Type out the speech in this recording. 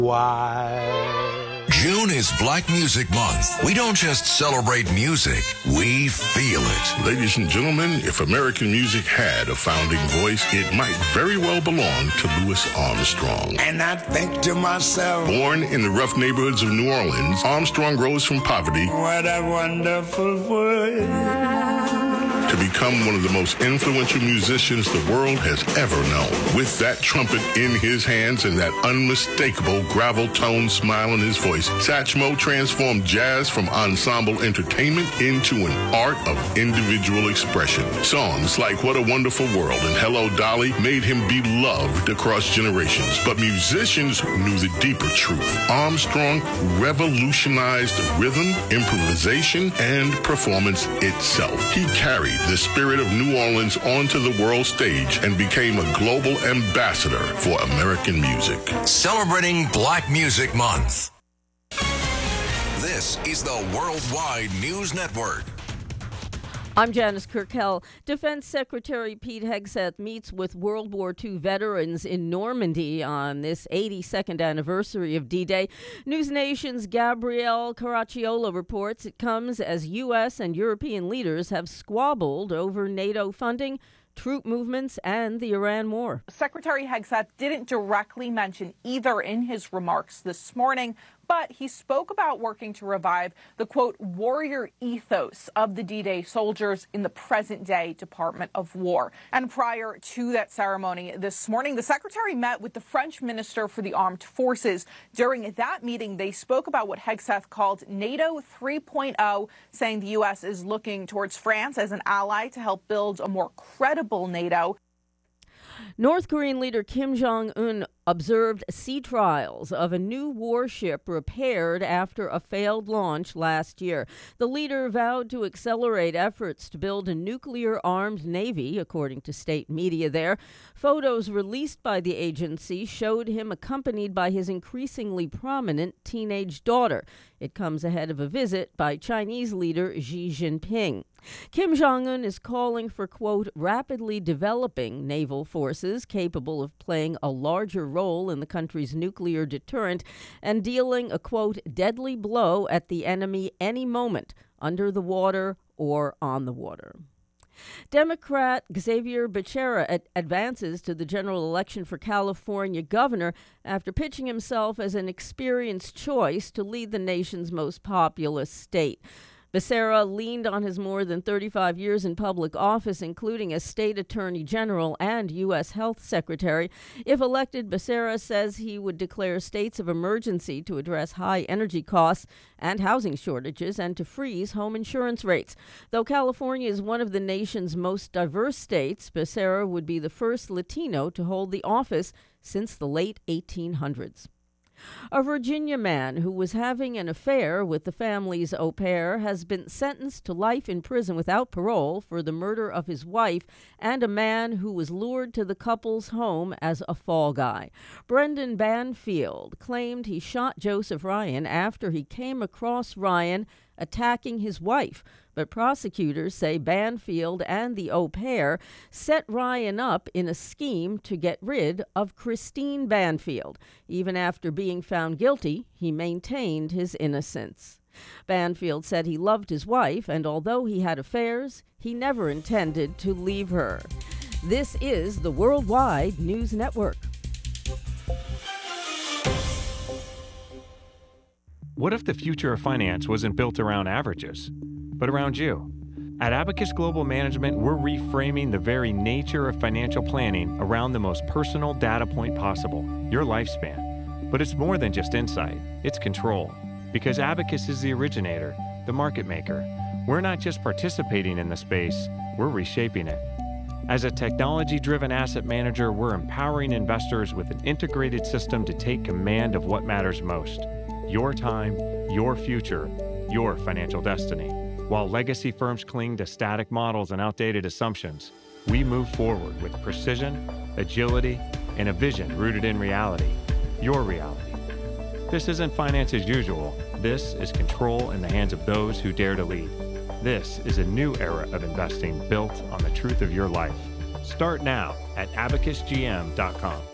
Why? June is Black Music Month. We don't just celebrate music, we feel it. Ladies and gentlemen, if American music had a founding voice, it might very well belong to Louis Armstrong. And I think to myself, born in the rough neighborhoods of New Orleans, Armstrong rose from poverty what a wonderful world. To become one of the most influential musicians the world has ever known. With that trumpet in his hands and that unmistakable gravel tone smile in his voice, Satchmo transformed jazz from ensemble entertainment into an art of individual expression. Songs like What a Wonderful World and Hello Dolly made him beloved across generations. But musicians knew the deeper truth. Armstrong revolutionized rhythm, improvisation, and performance itself. He carried the spirit of New Orleans onto the world stage and became a global ambassador for American music. Celebrating Black Music Month. This is the Worldwide News Network. I'm Janice Kirkell. Defense Secretary Pete Hegseth meets with World War II veterans in Normandy on this 82nd anniversary of D-Day. News Nation's Gabrielle Caracciolo reports it comes as U.S. and European leaders have squabbled over NATO funding, troop movements, and the Iran war. Secretary Hegseth didn't directly mention either in his remarks this morning, but he spoke about working to revive the, quote, warrior ethos of the D-Day soldiers in the present-day Department of War. And prior to that ceremony this morning, the secretary met with the French Minister for the Armed Forces. During that meeting, they spoke about what Hegseth called NATO 3.0, saying the U.S. is looking towards France as an ally to help build a more credible NATO. North Korean leader Kim Jong-un observed sea trials of a new warship repaired after a failed launch last year. The leader vowed to accelerate efforts to build a nuclear-armed navy, according to state media there. Photos released by the agency showed him accompanied by his increasingly prominent teenage daughter. It comes ahead of a visit by Chinese leader Xi Jinping. Kim Jong-un is calling for, quote, rapidly developing naval forces capable of playing a larger role in the country's nuclear deterrent and dealing a, quote, deadly blow at the enemy any moment, under the water or on the water. Democrat Xavier Becerra advances to the general election for California governor after pitching himself as an experienced choice to lead the nation's most populous state. Becerra leaned on his more than 35 years in public office, including as state attorney general and U.S. health secretary. If elected, Becerra says he would declare states of emergency to address high energy costs and housing shortages and to freeze home insurance rates. Though California is one of the nation's most diverse states, Becerra would be the first Latino to hold the office since the late 1800s. A Virginia man who was having an affair with the family's au pair has been sentenced to life in prison without parole for the murder of his wife and a man who was lured to the couple's home as a fall guy. Brendan Banfield claimed he shot Joseph Ryan after he came across Ryan attacking his wife, but prosecutors say Banfield and the au pair set Ryan up in a scheme to get rid of Christine Banfield. Even after being found guilty, he maintained his innocence. Banfield said he loved his wife, and although he had affairs, he never intended to leave her. This is the Worldwide News Network. What if the future of finance wasn't built around averages, but around you? At Abacus Global Management, we're reframing the very nature of financial planning around the most personal data point possible, your lifespan. But it's more than just insight, it's control. Because Abacus is the originator, the market maker. We're not just participating in the space, we're reshaping it. As a technology-driven asset manager, we're empowering investors with an integrated system to take command of what matters most. Your time, your future, your financial destiny. While legacy firms cling to static models and outdated assumptions, we move forward with precision, agility, and a vision rooted in reality, your reality. This isn't finance as usual. This is control in the hands of those who dare to lead. This is a new era of investing built on the truth of your life. Start now at abacusgm.com.